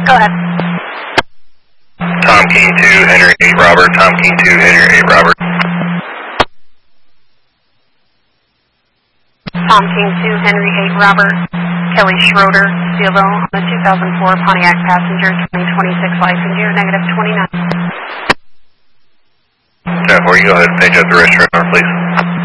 Go ahead. Tom King 2, Henry 8 Robert. Tom King 2, Henry 8 Robert. Tom King 2, Henry 8 Robert. Kelly Schroeder, Steelville, the 2004 Pontiac Passenger 2026 license year, negative 29. Before you go ahead and page up the restaurant, please.